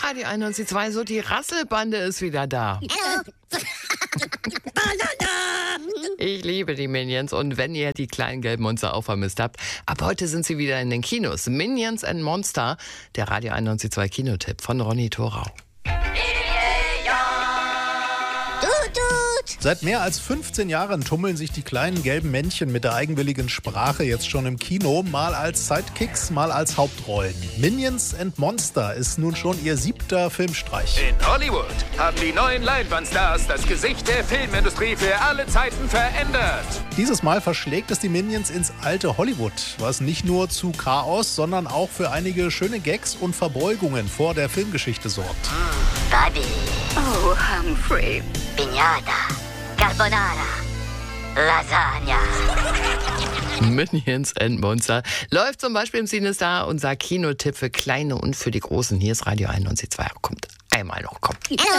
Radio 91.2, so die Rasselbande ist wieder da. Ich liebe die Minions und wenn ihr die kleinen gelben Monster auch vermisst habt, ab heute sind sie wieder in den Kinos. Minions and Monster, der Radio 91.2 Kinotipp von Ronny Thorau. Seit mehr als 15 Jahren tummeln sich die kleinen gelben Männchen mit der eigenwilligen Sprache jetzt schon im Kino, mal als Sidekicks, mal als Hauptrollen. Minions and Monster ist nun schon ihr 7. Filmstreich. In Hollywood haben die neuen Leinwandstars das Gesicht der Filmindustrie für alle Zeiten verändert. Dieses Mal verschlägt es die Minions ins alte Hollywood, was nicht nur zu Chaos, sondern auch für einige schöne Gags und Verbeugungen vor der Filmgeschichte sorgt. Buddy. Oh, Humphrey. Piñata. Carbonara. Lasagna. Minions and Monster läuft zum Beispiel im Cinestar, unser Kinotipp für Kleine und für die Großen. Hier ist Radio 91.2. Kommt einmal noch, kommt.